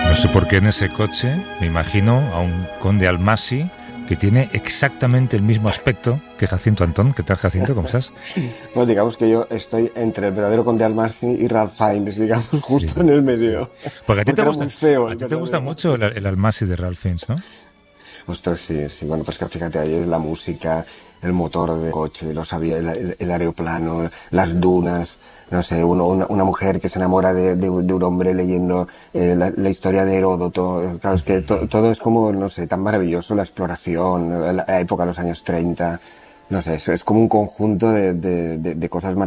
No sé por qué en ese coche me imagino a un conde Almasi que tiene exactamente el mismo aspecto que Jacinto Antón. ¿Qué tal, Jacinto? ¿Cómo estás? Bueno, digamos que yo estoy entre el verdadero conde Almasi y Ralph Fiennes, digamos, Sí, justo en el sí. medio. Porque Porque era muy feo a el ti te gusta verdadero. mucho el Almasi de Ralph Fiennes, ¿no? Ostras, sí, sí. Bueno, pues que fíjate, ahí es la música, el motor del coche, los aviones, el aeroplano, las dunas. No sé, una mujer que se enamora de un hombre leyendo la historia de Heródoto. Claro, es que todo es como, no sé, tan maravilloso, la exploración, la época de los años 30. No sé, es como un conjunto de cosas maravillosas.